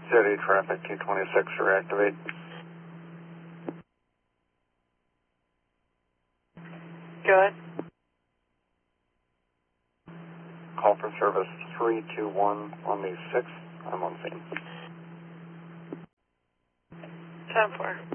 City traffic 226 reactivate. Go ahead. Call for service 321 on the 6th. I'm on scene. 10-4.